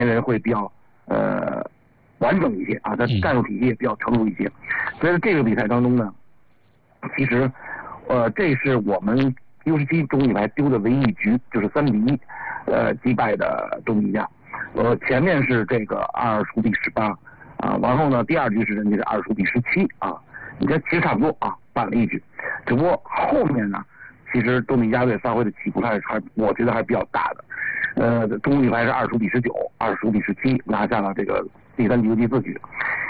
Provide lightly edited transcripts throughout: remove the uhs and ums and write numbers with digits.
人会比较完整一些啊，他战术体系也比较成熟一些。所以这个比赛当中呢，其实这是我们U17中女排丢的唯一一局，就是3-1击败的多米尼加。前面是这个25-18啊，然后呢第二局是人家是25-17啊，你看其实差不多啊，扳了一局。只不过后面呢，其实多米尼加队发挥的起伏还我觉得还是比较大的。中国女排是25-19、25-17拿下了这个第3局和第4局。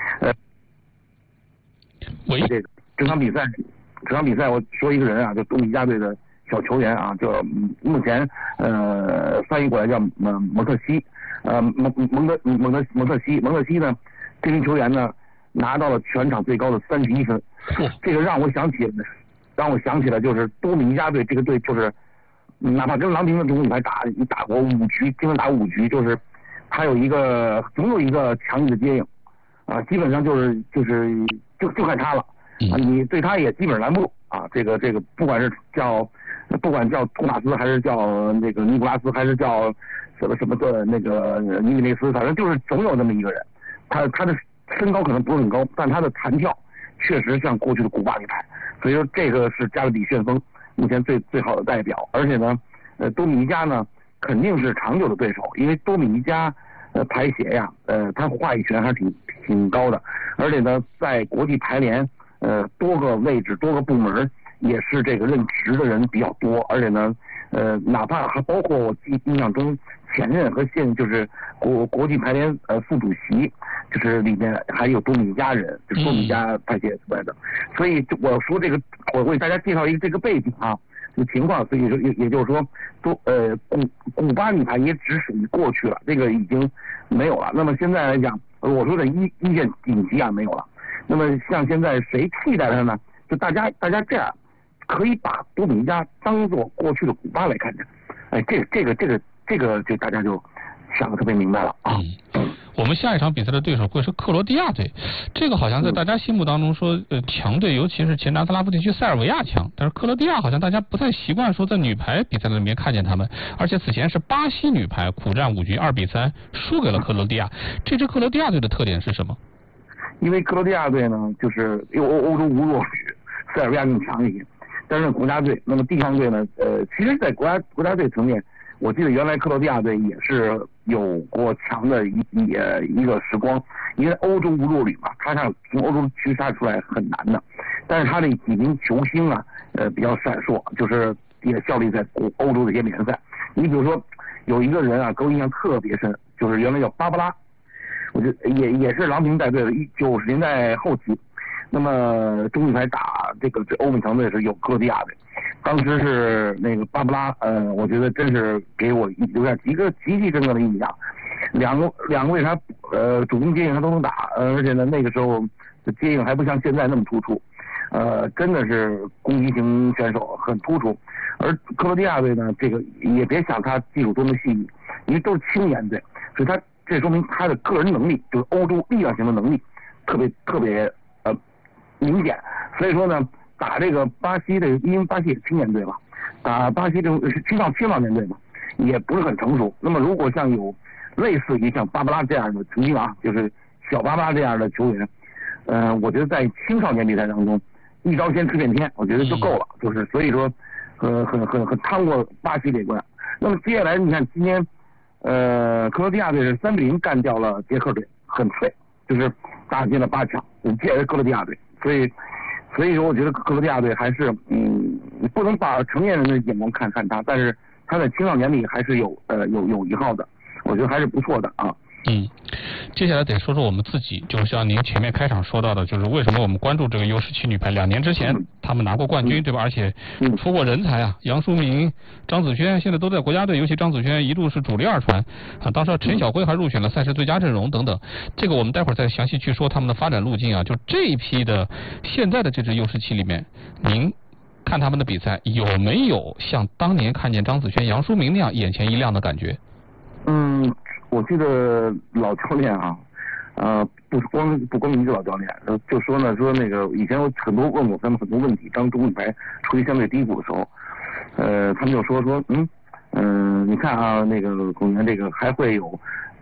这场比赛我说一个人啊，就多米尼加队的小球员啊，就目前翻译过来叫蒙特西，蒙特西呢，这名球员呢拿到了全场最高的31分，这个让我想起了就是多米尼加队这个队就是哪怕跟郎平的中国女排打过5局，经常打5局，就是他总有一个强力的接应啊，基本上就看他了啊，你对他也基本拦不住啊，这个不管叫托马斯还是叫那个尼古拉斯还是叫什么的那个尼米内斯，反正就是总有那么一个人，他的身高可能不是很高，但他的弹跳确实像过去的古巴女排，所以说这个是加勒比旋风目前最好的代表。而且呢多米尼加呢肯定是长久的对手，因为多米尼加排协呀他话语权还是挺高的，而且呢在国际排联多个位置多个部门也是这个任职的人比较多，而且呢哪怕还包括我印象中前任和现就是国际排联副主席，就是里面还有多米尼加人，就是多米尼加排协出来的。所以我说这个，我为大家介绍一个这个背景啊，这个情况。所以说也就是说，古巴女排也只属于过去了，这个已经没有了。那么现在来讲，我说的一线顶级啊没有了。那么像现在谁替代它呢？就大家这样可以把多米尼加当做过去的古巴来看着。哎，这个就大家就想得特别明白了啊。 我们下一场比赛的对手会是克罗地亚队，这个好像在大家心目当中说强队，尤其是前南斯拉夫地区塞尔维亚强，但是克罗地亚好像大家不太习惯说在女排比赛里面看见他们，而且此前是巴西女排苦战5局2-3输给了克罗地亚。这支克罗地亚队的特点是什么？ 因为克罗地亚队呢，就是欧洲无弱旅，塞尔维亚更强一些，但是国家队，那么地方队呢，其实在国家队层面，我记得原来克罗地亚队也是有过强的一个时光，因为欧洲无弱旅嘛，他想从欧洲区杀出来很难的，但是他这几名球星啊，比较闪烁，就是也效力在欧洲的一些联赛。你比如说有一个人啊，给我印象特别深，就是原来叫巴巴拉，我觉得也是郎平带队的90年代后期。那么中女排打这个欧美强队是有克罗地亚队，当时是那个巴布拉，我觉得真是给我留下极其深刻的印象。两个为啥主攻接应他都能打，而且呢那个时候的接应还不像现在那么突出，真的是攻击型选手很突出。而克罗地亚队呢，这个也别想他技术多么细腻，因为都是青年队，所以他这说明他的个人能力，就是欧洲力量型的能力特别明显。所以说呢，打这个巴西的，因为巴西也青年队嘛，打巴西这种青少年队嘛，也不是很成熟。那么如果像有类似于像巴巴拉这样的曾经啊，就是小巴巴拉这样的球员，我觉得在青少年比赛当中一招先吃遍天，我觉得就够了。就是所以说很趟过巴西这关。那么接下来你看今天克罗地亚队是3-0干掉了捷克队，很脆，就是打进了8强，克罗地亚队。所以说我觉得克罗地亚队还是不能把成年人的眼光看他，但是他在青少年里还是有一号的，我觉得还是不错的啊。 接下来得说说我们自己，就像您前面开场说到的，就是为什么我们关注这个U17女排，2年之前他们拿过冠军，对吧？而且出过人才啊，杨淑明、张子萱现在都在国家队，尤其张子萱一度是主力2传啊，当时陈晓辉还入选了赛事最佳阵容等等。这个我们待会儿再详细去说他们的发展路径啊。就这一批的现在的这支U17里面，您看他们的比赛有没有像当年看见张子萱、杨淑明那样眼前一亮的感觉？ 我记得老教练啊，不光一个老教练，就说呢，说那个以前有很多问过他们很多问题，当中女排处于相对低谷的时候，他们就说你看啊，那个公园这个还会有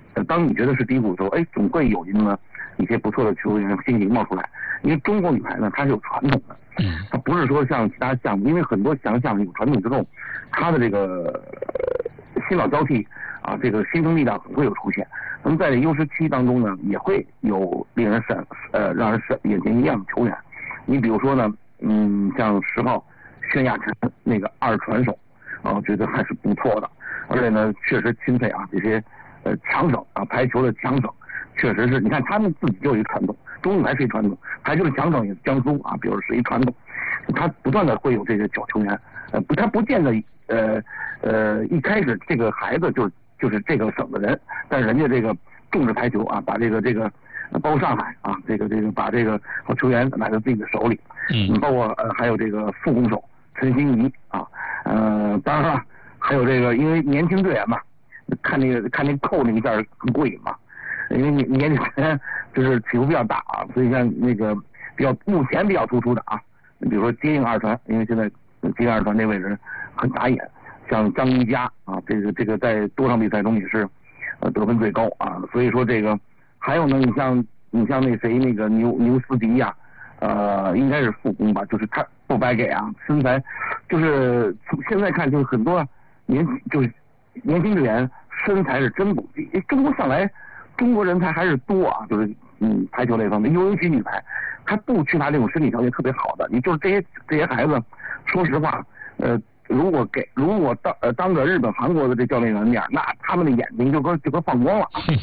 当你觉得是低谷的时候，总会有那么一些不错的球员新型冒出来。因为中国女排呢，它是有传统的，它不是说像其他项目，因为很多项有传统之后，它的这个新老交替啊，这个新生力量会有出现。那么在U17当中呢，也会有令人让人眼前一亮的球员。你比如说呢，像10号宣亚晨那个2传手啊，我觉得还是不错的。而且呢，确实钦佩啊这些强手啊，排球的强手，确实是你看他们自己就有一传统，中女排是一传统，排球的强手也是江苏啊，比如是一传统，他不断的会有这个小球员，他不见得一开始这个孩子就是这个省的人，但是人家这个重视排球啊，把这个包括上海啊，这个把这个好球员拿在自己的手里，包括还有这个副攻手陈欣怡啊，当然了，还有这个因为年轻队员嘛，看那扣那一下很过瘾嘛，因为年轻人就是起伏比较大啊，所以像那个目前比较突出的啊，比如说接应2传，因为现在接应2传那位置很打眼，像张一佳啊，这个在多场比赛中也是得分最高啊，所以说这个还有呢，你像那谁那个牛斯迪呀，应该是副攻吧，就是他不白给啊，身材就是现在看就是很多年轻队员身材是真不济，中国上来中国人才还是多啊，就是排球那方面，尤其女排，他不缺乏这种身体条件特别好的，你就是这些孩子，说实话，如果当个日本韩国的这教练员面，那他们的眼睛就跟放光了，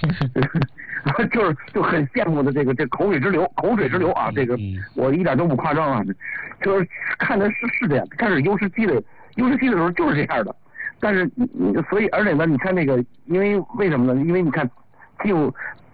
就很羡慕的这口水之流啊，这个我一点都不夸张啊，就是看的是这样，开始U17的时候就是这样的，但是所以而且呢，你看那个，因为为什么呢？因为你看这个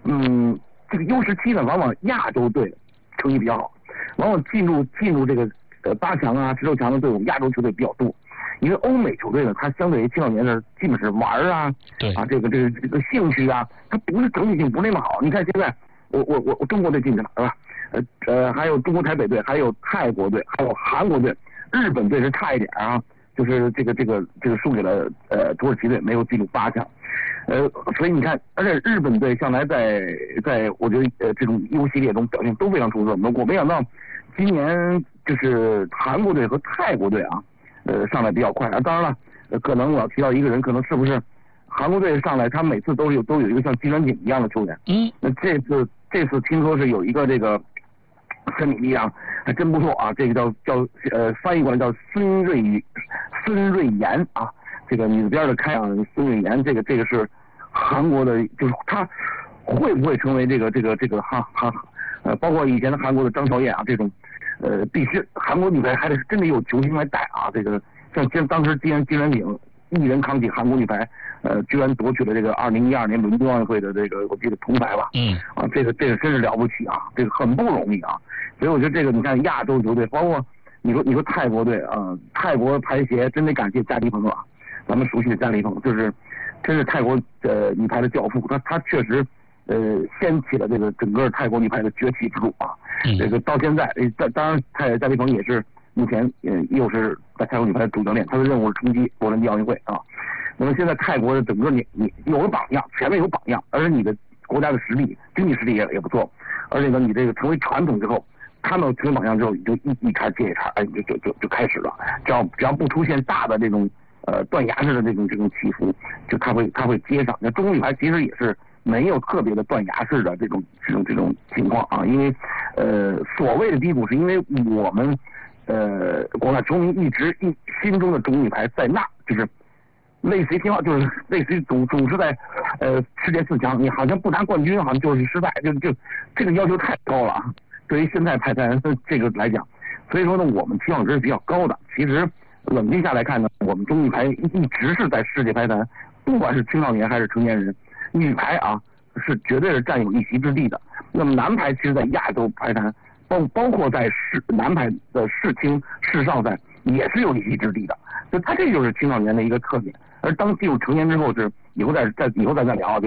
U17呢，往往亚洲队成绩比较好，往往进入这个8强啊、16强的队伍，亚洲球队比较多。因为欧美球队呢，它相对于青少年呢，基本是玩啊， 对啊， 这个兴趣啊，它不是整体性不是那么好。你看现在我中国队进去了是吧？还有中国台北队，还有泰国队，还有韩国队，日本队是差一点啊，就是这个输给了土耳其队，没有进入8强。所以你看，而且日本队向来在我觉得这种 U 系列中表现都非常出色。我没想到今年就是韩国队和泰国队啊。上来比较快啊，当然了，可能我要提到一个人，可能是不是韩国队上来，他每次都有一个像金元景一样的球员。那这次听说是有一个这个身体力量还真不错啊，这个叫翻译过来叫孙瑞妍啊，这个女字边的开啊，孙瑞妍，这个是韩国的，就是他会不会成为这个包括以前的韩国的张小燕啊这种。必须韩国女排还得是真的有球星来带啊！这个像当时金元景一人扛起韩国女排，居然夺取了这个2012年伦敦奥运会的这个我记得铜牌吧。这个真是了不起啊！这个很不容易啊！所以我觉得这个你看亚洲球队，包括你说泰国队啊，泰国排协真得感谢加迪鹏啊，咱们熟悉的加迪鹏，真是泰国女排的教父，他确实。掀起了这个整个泰国女排的崛起之路啊！这个到现在，当然加迪鹏也是目前又是在泰国女排的主教练，他的任务是冲击洛杉矶奥运会啊。那么现在泰国的整个你有了榜样，前面有榜样，而且你的国家的实力、经济实力也不错，而且呢，你这个成为传统之后，他们成为榜样之后，你就一茬接一茬，就开始了。只要不出现大的这种断崖式的这种起伏，就他会接上。那中国女排其实也是。没有特别的断崖式的这种情况啊，因为所谓的低谷是因为我们广大球迷一直心中的中国女排在那，就是类似于挺好，就是类似于总是在世界4强，你好像不拿冠军好像就是失败，就这个要求太高了啊，对于现在排坛这个来讲，所以说呢我们期望值是比较高的。其实冷静下来看呢，我们中国女排一直是在世界排坛，不管是青少年还是成年人。女排啊是绝对是占有一席之地的。那么男排其实在亚洲排坛，包括在男排的世青世少赛也是有一席之地的。它这就是青少年的一个特点。而当进入成年之后，是以后再聊，就是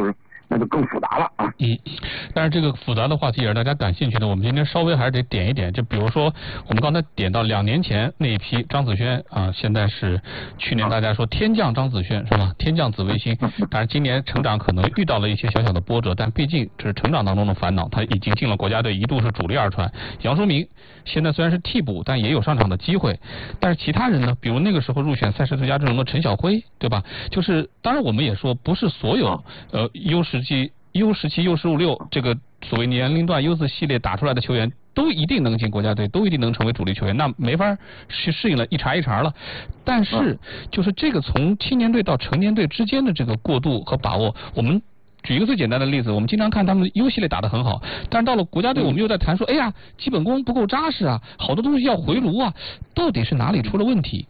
那就更复杂了啊。 但是这个复杂的话题也是大家感兴趣的，我们今天稍微还是得点一点。就比如说我们刚才点到2年前那一批张子萱啊，现在是去年大家说天降张子萱是吧？天降紫微星，当然今年成长可能遇到了一些小小的波折，但毕竟这是成长当中的烦恼。他已经进了国家队，一度是主力二传。杨舒明现在虽然是替补，但也有上场的机会。但是其他人呢，比如那个时候入选赛事最佳阵容的陈晓辉，对吧？就是当然我们也说不是所有U17、U15、U16这个所谓年龄段 U4系列打出来的球员都一定能进国家队，都一定能成为主力球员，那没法去适应了一茬一茬了。但是就是这个从青年队到成年队之间的这个过渡和把握，我们举一个最简单的例子，我们经常看他们 U 系列打得很好，但是到了国家队我们又在谈说，哎呀，基本功不够扎实啊，好多东西要回炉啊，到底是哪里出了问题？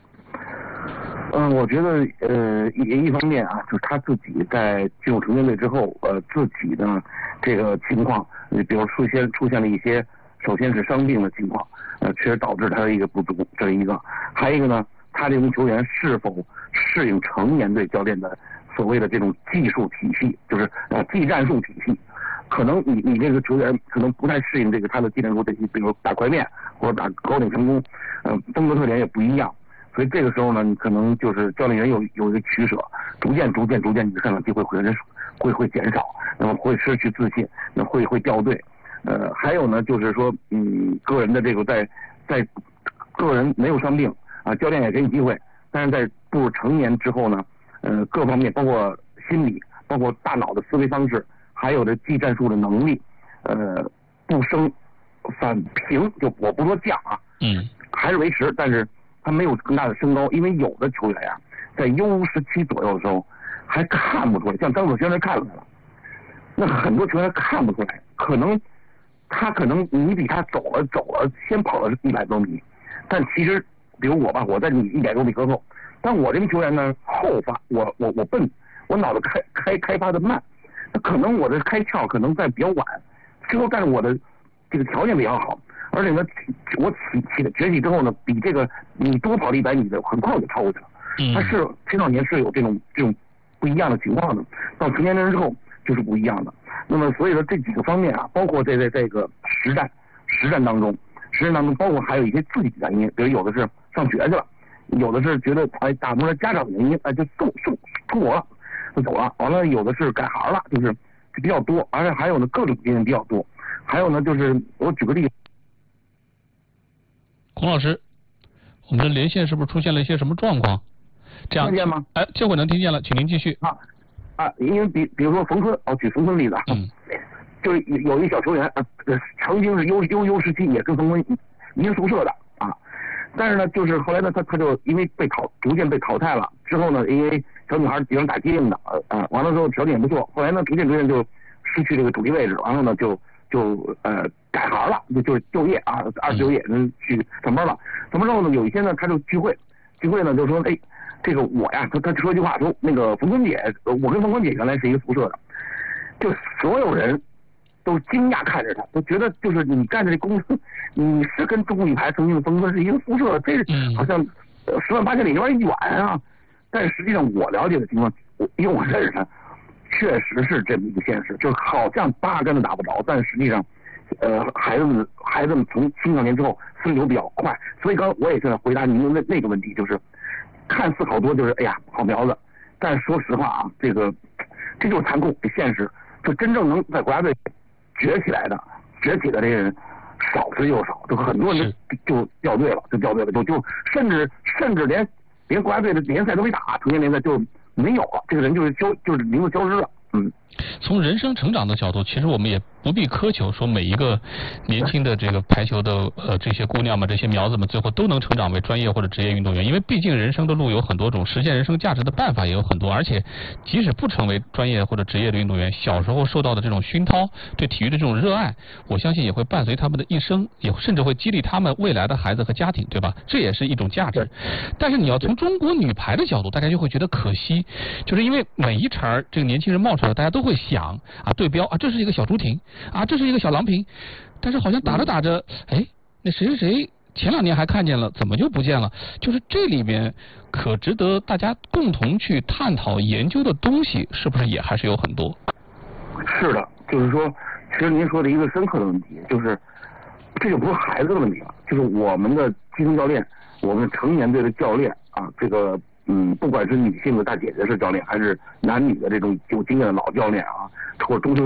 我觉得一方面啊，就是他自己在进入成年队之后，自己的这个情况，比如出现了一些，首先是伤病的情况，确实导致他的一个不足，这是一个。还有一个呢，他这名球员是否适应成年队教练的所谓的这种技术体系，就是技战术体系。可能你这个球员可能不太适应这个他的技战术体系，比如打快面或者打高顶成功，风格特点也不一样。所以这个时候呢，你可能就是教练员有一个取舍，逐渐你的上场机会会减少，那么会失去自信，那会掉队。还有呢，就是说，个人的这个在个人没有伤病啊，教练也给你机会，但是在步入成年之后呢，各方面包括心理，包括大脑的思维方式，还有这技战术的能力，不升反平，就我不说降啊，还是维持，但是他没有更大的升高，因为有的球员呀，在 U17左右的时候还看不出来，像张子萱是看出来了，那很多球员看不出来，可能你比他走了，先跑了100多米，但其实比如我吧，我在你100多米之后，但我这名球员呢后发，我笨，我脑子开发的慢，那可能我的开窍可能在比较晚，之后但是我的这个条件比较好。而且呢，我崛起之后呢，比这个你多跑了100米的，很快我就超过去了。他是青少年是有这种不一样的情况的，到成年人之后就是不一样的。那么所以说这几个方面啊，包括在这个实战当中，包括还有一些自己的原因，比如有的是上学去了，有的是觉得打动了家长原因，就出国了，就走了。完了有的是改行了，就是比较多，而且还有呢各种原因比较多。还有呢就是我举个例子。 孔老师，我们的连线是不是出现了一些什么状况？这样听见吗？ 这会能听见了，请您继续。 因为比如说冯坤，举冯坤例子啊，就是有一小球员曾经是 U17也跟冯坤一个宿舍的啊，但是呢，就是后来呢，他就因为逐渐被淘汰了，之后呢，因为小女孩喜欢打接应的完了之后条件也不错，后来呢，逐渐就失去这个主力位置，完了呢就改行了，就就业啊，29业去上班了。上班之后呢，有一天呢，他就聚会呢就说，这个我呀，他说一句话，说那个冯坤姐，我跟冯坤姐原来是一个宿舍的，就所有人都惊讶看着他，都觉得就是你干的这公司，你是跟中国女排曾经的冯坤是一个宿舍，这是好像10万8千里有点远啊。但是实际上我了解的情况，因为我认识他，确实是这么一个现实，就好像八竿子打不着，但实际上，孩子们从青少年之后思流比较快，所以刚我也是回答您的那个问题，就是看似好多就是哎呀好苗子，但是说实话啊，这就是残酷的现实，就真正能在国家队崛起的这些人少之又少，就很多人就掉队了，就甚至连国家队的联赛都没打，成年联赛就没有了，这个人就是名字消失了。 从人生成长的角度，其实我们也不必苛求说每一个年轻的这个排球的这些姑娘们、这些苗子们最后都能成长为专业或者职业运动员，因为毕竟人生的路有很多种，实现人生价值的办法也有很多，而且即使不成为专业或者职业的运动员，小时候受到的这种熏陶，对体育的这种热爱，我相信也会伴随他们的一生，也甚至会激励他们未来的孩子和家庭，对吧？这也是一种价值。但是你要从中国女排的角度，大家就会觉得可惜，就是因为每一茬这个年轻人冒出来，大家都会想对标这是一个小朱婷这是一个小郎平，但是好像打着打着，那谁前2年还看见了，怎么就不见了？就是这里面可值得大家共同去探讨研究的东西，是不是也还是有很多？ 是的，就是说，其实您说的一个深刻的问题，就是这就不是孩子的问题了，就是我们的基层教练，我们成年队的教练啊，这个不管是女性的大姐姐式教练，还是男女的这种有经验的老教练啊，或者中秋